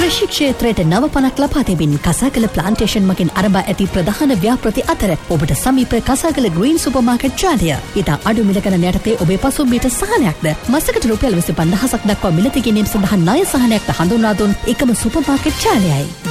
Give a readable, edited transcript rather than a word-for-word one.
කෘෂි ක්ෂේත්‍රයට නව පණක් ලබා දෙමින් කසාගල ප්ලාන්ටේෂන් මගින් අරඹා ඇති ප්‍රධාන ව්‍යාපෘති අතර ඔබට සමීප කසාගල ග්‍රීන් සුපර්මාකට් ජාලය. ඉතා අඩු මිල ගණන යටතේ ඔබේ පසුම්බියට සහනයක්ද මසකට රුපියල් 25000ක් දක්වා මිලදී ගැනීම සඳහා ණය සහනයක්ද හඳුන්වා දුන් එකම සුපර්මාකට් ජාලයයි.